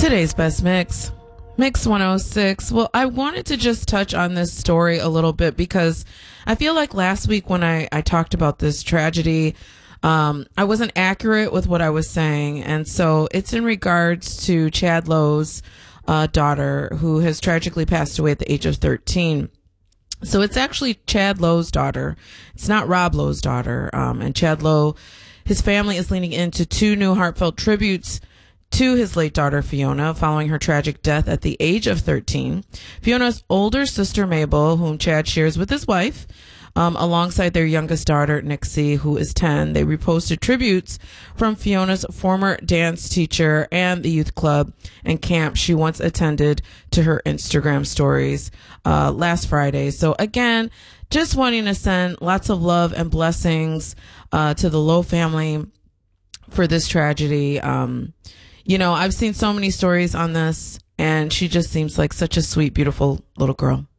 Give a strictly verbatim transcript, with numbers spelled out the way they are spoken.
Today's best mix, Mix one oh six. Well, I wanted to just touch on this story a little bit because I feel like last week when I, I talked about this tragedy, um, I wasn't accurate with what I was saying. And so it's in regards to Chad Lowe's uh, daughter who has tragically passed away at the age of thirteen. So it's actually Chad Lowe's daughter. It's not Rob Lowe's daughter. Um, and Chad Lowe, his family is leaning into two new heartfelt tributes to his late daughter, Fiona, following her tragic death at the age of thirteen. Fiona's older sister, Mabel, whom Chad shares with his wife, um, alongside their youngest daughter, Nixie, who is ten. They reposted tributes from Fiona's former dance teacher and the youth club and camp she once attended to her Instagram stories uh, last Friday. So again, just wanting to send lots of love and blessings uh, to the Lowe family for this tragedy. Um, You know, I've seen so many stories on this, and she just seems like such a sweet, beautiful little girl.